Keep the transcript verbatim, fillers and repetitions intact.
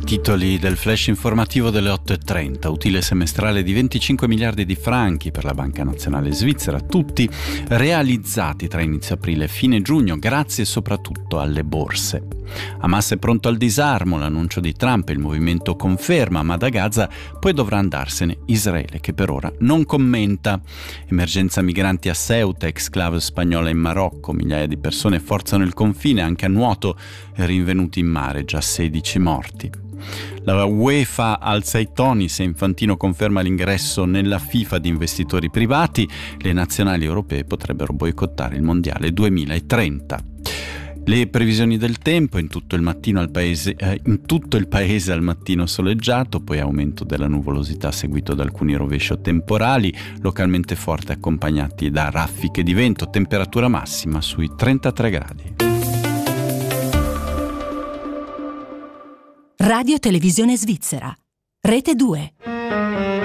titoli del flash informativo delle otto e trenta. Utile semestrale di venticinque miliardi di franchi per la Banca Nazionale Svizzera, tutti realizzati tra inizio aprile e fine giugno, grazie soprattutto alle borse. Hamas è pronto al disarmo, l'annuncio di Trump, il movimento conferma, ma da Gaza poi dovrà andarsene Israele, che per ora non commenta. Emergenza migranti a Ceuta, exclave spagnola in Marocco, migliaia di persone forzano il confine anche a nuoto, rinvenuti in mare, già sedici morti. La UEFA alza i toni se Infantino conferma l'ingresso nella FIFA di investitori privati. Le nazionali europee potrebbero boicottare il mondiale duemilatrenta. Le previsioni del tempo: in tutto il mattino al paese, eh, in tutto il paese al mattino soleggiato, poi aumento della nuvolosità seguito da alcuni rovesci temporali, localmente forti accompagnati da raffiche di vento, temperatura massima sui trentatré gradi. Radio Televisione Svizzera, Rete due.